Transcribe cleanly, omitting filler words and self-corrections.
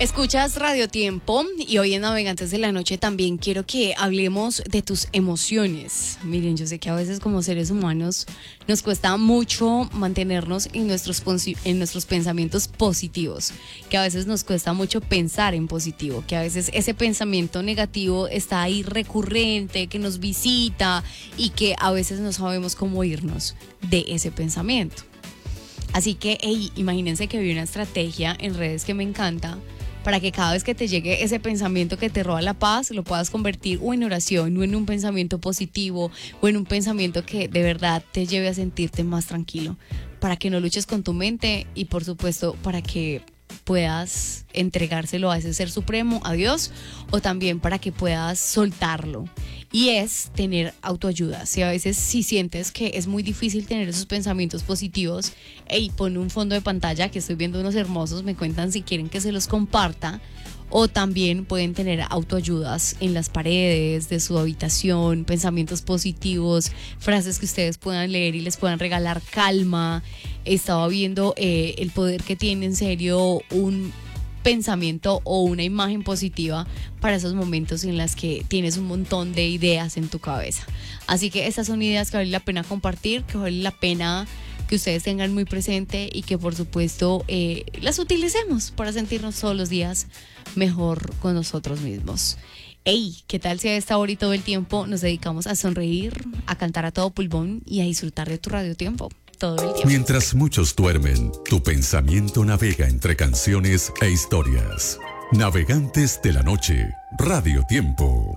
Escuchas Radio Tiempo y hoy en Navegantes de la Noche también quiero que hablemos de tus emociones. Miren, yo sé que a veces como seres humanos nos cuesta mucho mantenernos en nuestros pensamientos positivos, que a veces nos cuesta mucho pensar en positivo, que a veces ese pensamiento negativo está ahí recurrente, que nos visita y que a veces no sabemos cómo irnos de ese pensamiento. Así que, imagínense que vi una estrategia en redes que me encanta para que cada vez que te llegue ese pensamiento que te roba la paz, lo puedas convertir o en oración, o en un pensamiento positivo, o en un pensamiento que de verdad te lleve a sentirte más tranquilo, para que no luches con tu mente y por supuesto para que puedas entregárselo a ese ser supremo, a Dios, o también para que puedas soltarlo. Y es tener autoayuda. Si a veces si sientes que es muy difícil tener esos pensamientos positivos, pon un fondo de pantalla, que estoy viendo unos hermosos, me cuentan si quieren que se los comparta. O también pueden tener autoayudas en las paredes de su habitación, pensamientos positivos, frases que ustedes puedan leer y les puedan regalar calma. Estaba viendo el poder que tiene en serio un pensamiento o una imagen positiva para esos momentos en los que tienes un montón de ideas en tu cabeza. Así que estas son ideas que vale la pena compartir, que vale la pena que ustedes tengan muy presente y que por supuesto las utilicemos para sentirnos todos los días mejor con nosotros mismos. ¿Qué tal si a esta hora y todo el tiempo nos dedicamos a sonreír, a cantar a todo pulmón y a disfrutar de tu Radio Tiempo todo el tiempo? Mientras muchos duermen, tu pensamiento navega entre canciones e historias. Navegantes de la Noche, Radio Tiempo.